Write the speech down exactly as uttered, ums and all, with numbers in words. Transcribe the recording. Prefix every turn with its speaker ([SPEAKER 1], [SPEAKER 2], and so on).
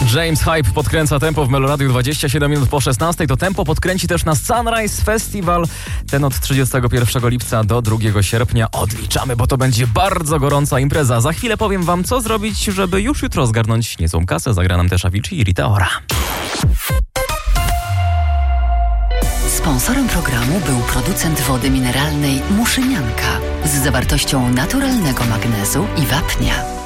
[SPEAKER 1] James Hype podkręca tempo w Meloradiu dwadzieścia siedem minut po szesnastej. To tempo podkręci też na Sunrise Festival. Ten od trzydziestego pierwszego lipca do drugiego sierpnia. Odliczamy, bo to będzie bardzo gorąca impreza. Za chwilę powiem wam, co zrobić, żeby już jutro zgarnąć niezłą kasę. Zagra nam też Avicii i Rita Ora.
[SPEAKER 2] Sponsorem programu był producent wody mineralnej Muszynianka z zawartością naturalnego magnezu i wapnia.